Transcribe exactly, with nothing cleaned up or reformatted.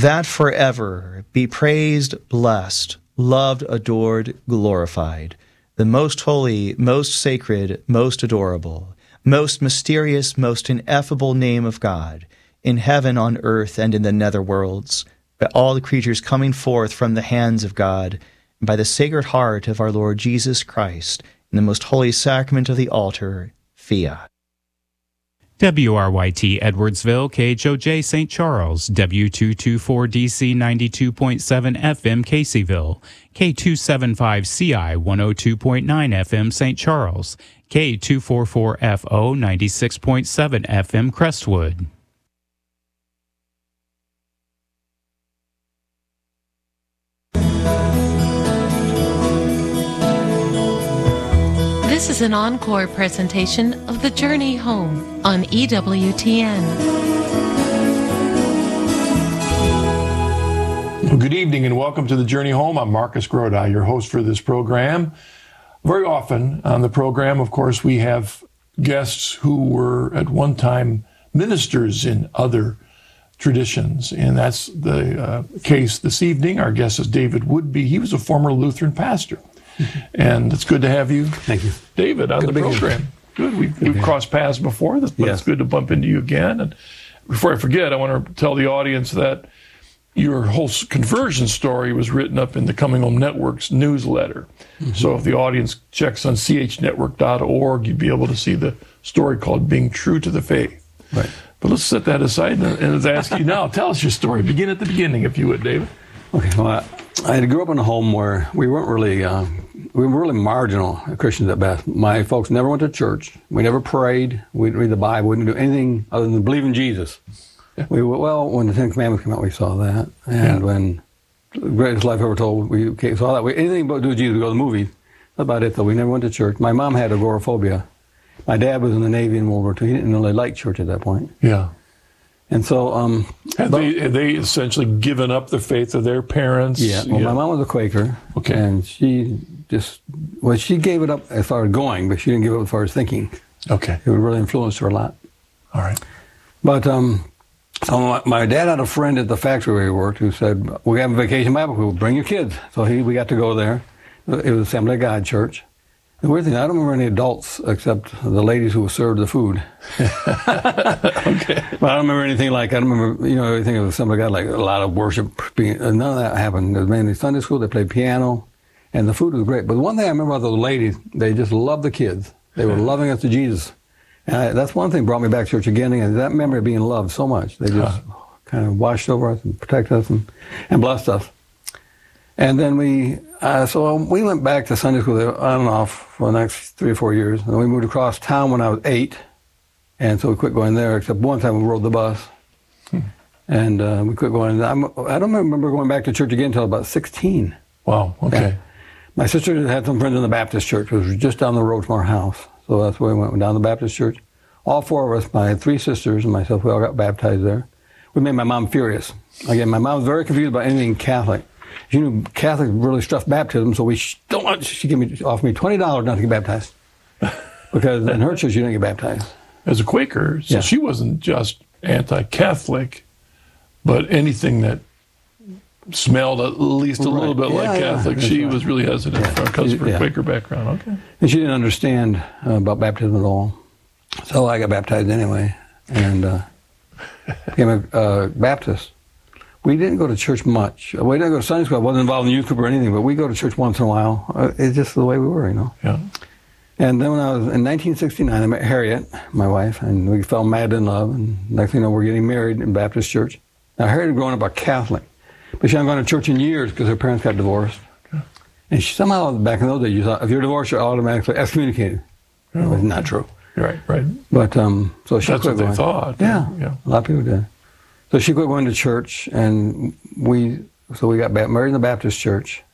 that forever be praised, blessed, loved, adored, glorified, the most holy, most sacred, most adorable, most mysterious, most ineffable name of God, in heaven, on earth, and in the nether worlds, by all the creatures coming forth from the hands of God, and by the Sacred Heart of our Lord Jesus Christ, in the most holy sacrament of the altar, fiat. W R Y T Edwardsville, K H O J Saint Charles, W two twenty-four D C ninety-two point seven F M Caseyville, K two seventy-five C I one oh two point nine F M Saint Charles, K two forty-four F O ninety-six point seven F M Crestwood. This is an encore presentation of The Journey Home on E W T N. Well, good evening and welcome to The Journey Home. I'm Marcus Grodi, your host for this program. Very often on the program, of course, we have guests who were at one time ministers in other traditions, and that's the uh, case this evening. Our guest is David Woodby. He was a former Lutheran pastor. And it's good to have you, thank you, David, on good the program. Good. We've, good we've crossed paths before, but yes. It's good to bump into you again. And before I forget, I want to tell the audience that your whole conversion story was written up in the Coming Home Network's newsletter. Mm-hmm. So if the audience checks on C H network dot org, you'd be able to see the story called Being True to the Faith. Right. But let's set that aside and, and ask you now. Tell us your story. Begin at the beginning, if you would, David. Okay. Well, I, I grew up in a home where we weren't really... Uh, We were really marginal Christians at best. My folks never went to church. We never prayed. We didn't read the Bible. We didn't do anything other than believe in Jesus. Yeah. We well, when the Ten Commandments came out, we saw that. And yeah. when The Greatest Life Ever Told, we saw that. We, anything but do with Jesus, we go to the movies. That's about it, though. We never went to church. My mom had agoraphobia. My dad was in the Navy in World War Two. He didn't really like church at that point. Yeah. And so... Um, had, but, they, had they essentially given up the faith of their parents? Yeah. Well, yeah. My mom was a Quaker. Okay. And she... Just well, she gave it up as far as going, but she didn't give it up as far as thinking. Okay, it really influenced her a lot. All right, but um, so my, my dad had a friend at the factory where he worked who said, "We have a vacation Bible school. Bring your kids." So he we got to go there. It was Assembly of God Church. The weird thing, I don't remember any adults except the ladies who served the food. Okay, but I don't remember anything like I don't remember you know everything of Assembly of God, like a lot of worship. Being, none of that happened. It was mainly Sunday school. They played piano. And the food was great. But one thing I remember about those ladies, they just loved the kids. They were loving us to Jesus. And I, that's one thing brought me back to church again. And that memory of being loved so much. They just uh, kind of watched over us and protected us and, and blessed us. And then we, uh, so we went back to Sunday school there on and off for the next three or four years. And we moved across town when I was eight. And so we quit going there, except one time we rode the bus. Hmm. And uh, we quit going. I'm, I don't remember going back to church again until about sixteen. Wow, okay. Yeah. My sister had some friends in the Baptist church, which was just down the road from our house. So that's where we went, went down to the Baptist church. All four of us, my three sisters and myself, we all got baptized there. We made my mom furious. Again, my mom was very confused about anything Catholic. She knew Catholics really stuffed baptism, so we don't want, she gave me, offered me twenty dollars not to get baptized. Because in her church, you didn't get baptized. As a Quaker, so yeah. she wasn't just anti-Catholic, but anything that smelled at least a right. little bit yeah, like yeah, Catholic. She right. was really hesitant yeah. because of her yeah. Quaker background. Okay. And she didn't understand uh, about baptism at all. So I got baptized anyway and uh, became a uh, Baptist. We didn't go to church much. We didn't go to Sunday school. I wasn't involved in the youth group or anything, but we go to church once in a while. Uh, it's just the way we were, you know. Yeah. And then when I was in nineteen sixty-nine, I met Harriet, my wife, and we fell mad in love. And next thing you know, we're getting married in Baptist church. Now, Harriet had grown up a Catholic. But she hadn't gone to church in years because her parents got divorced. Okay. And she, somehow, back in those days, you thought if you're divorced, you're automatically excommunicated. Oh. It was not true. Right, right. But um, so she That's quit what they going. thought. Yeah, yeah, a lot of people did. So she quit going to church, and we so we got married in the Baptist church.